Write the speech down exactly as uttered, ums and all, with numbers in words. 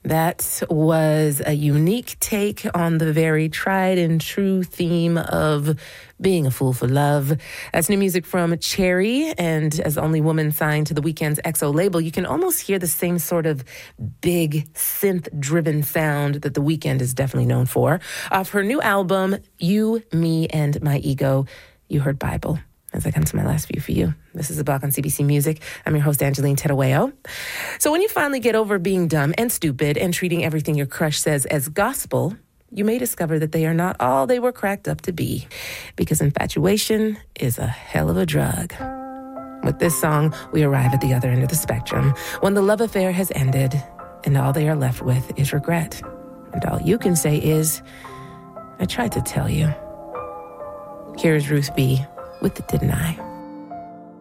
That was a unique take on the very tried and true theme of being a fool for love. That's new music from Cherry, and as the only woman signed to The Weeknd's X O label, you can almost hear the same sort of big synth-driven sound that The Weeknd is definitely known for. Off her new album, You, Me, and My Ego, you heard Bible. As I come to my last view for you. This is The Block on C B C Music. I'm your host, Angeline Tedaweo. So when you finally get over being dumb and stupid and treating everything your crush says as gospel, you may discover that they are not all they were cracked up to be. Because infatuation is a hell of a drug. With this song, we arrive at the other end of the spectrum, when the love affair has ended and all they are left with is regret. And all you can say is, I tried to tell you. Here's Ruth B. with the Didn't I?